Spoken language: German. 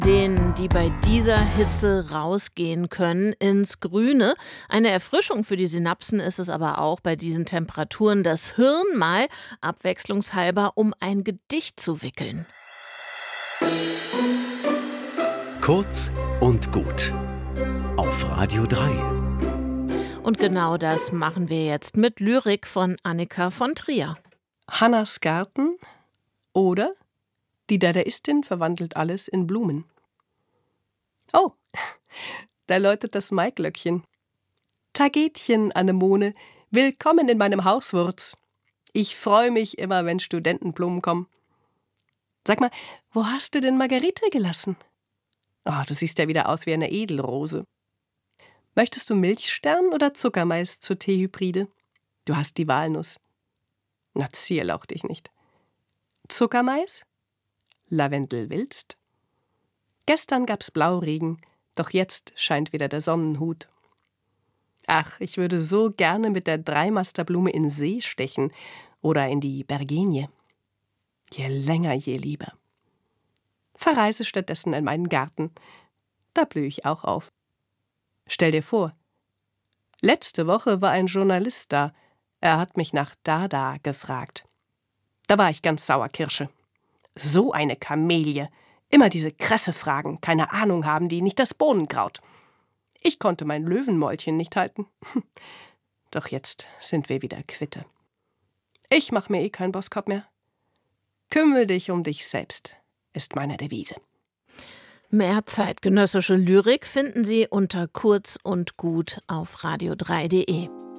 denen, die bei dieser Hitze rausgehen können, ins Grüne. Eine Erfrischung für die Synapsen ist es aber auch bei diesen Temperaturen, das Hirn mal abwechslungshalber um ein Gedicht zu wickeln. Kurz und gut auf Radio 3. Und genau das machen wir jetzt mit Lyrik von Annika von Trier. Hannas Garten oder die Dadaistin verwandelt alles in Blumen. Oh, da läutet das Maiglöckchen. Tagetchen, Anemone, willkommen in meinem Hauswurz. Ich freue mich immer, wenn Studentenblumen kommen. Sag mal, wo hast du denn Margarete gelassen? Oh, du siehst ja wieder aus wie eine Edelrose. Möchtest du Milchstern oder Zuckermais zur Teehybride? Du hast die Walnuss. Na, zierlauch dich nicht. Zuckermais? Lavendelwilst? Gestern gab's Blauregen, doch jetzt scheint wieder der Sonnenhut. Ach, ich würde so gerne mit der Dreimasterblume in See stechen oder in die Bergenie. Je länger, je lieber. Verreise stattdessen in meinen Garten. Da blühe ich auch auf. Stell dir vor, letzte Woche war ein Journalist da. Er hat mich nach Dada gefragt. Da war ich ganz Sauerkirsche. So eine Kamelie. Immer diese Kresse-Fragen, keine Ahnung haben die, nicht das Bohnenkraut. Ich konnte mein Löwenmäulchen nicht halten. Doch jetzt sind wir wieder quitte. Ich mach mir keinen Boskop mehr. Kümmere dich um dich selbst, ist meine Devise. Mehr zeitgenössische Lyrik finden Sie unter Kurz und Gut auf radio3.de.